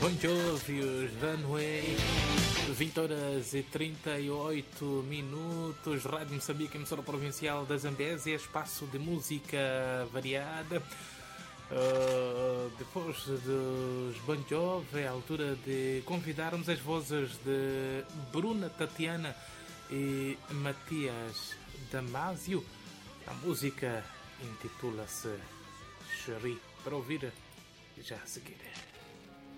Bon Jovi, os Runway, 20 horas e 38 minutos, Rádio Moçambique, emissora provincial da Zambésia, espaço de música variada. Depois dos Bon Jovi, é a altura de convidarmos as vozes de Bruna Tatiana e Matias Damasio. A música intitula-se Cherie, para ouvir já a seguir.